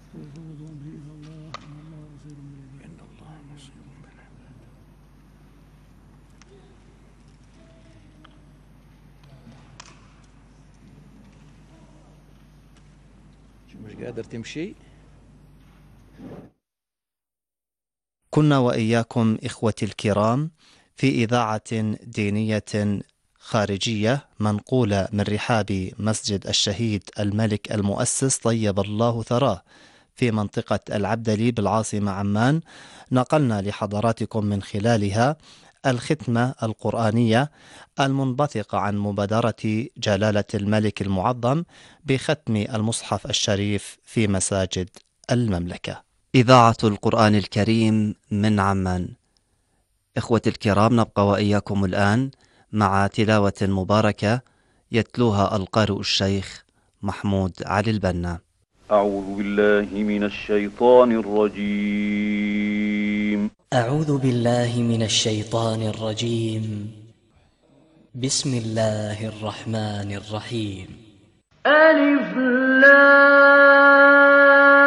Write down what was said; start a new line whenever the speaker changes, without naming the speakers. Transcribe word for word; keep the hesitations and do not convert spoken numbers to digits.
ويفوض أمري إلى الله إن الله بصير بالعباد.
إن الله بصير بالعباد. شو مش قادر تمشي؟
كنا وإياكم إخوتي الكرام في إذاعة دينية خارجية منقولة من رحاب مسجد الشهيد الملك المؤسس طيب الله ثراه في منطقة العبدلي بالعاصمة عمان. نقلنا لحضراتكم من خلالها الختمة القرآنية المنبثقة عن مبادرة جلالة الملك المعظم بختم المصحف الشريف في مساجد المملكة. إذاعة القرآن الكريم من عمان. إخوتي الكرام، نبقى وإياكم الآن مع تلاوة مباركة يتلوها القارئ الشيخ محمود علي البنا.
أعوذ بالله من الشيطان الرجيم.
أعوذ بالله من الشيطان الرجيم. بسم الله الرحمن الرحيم.
ألف لام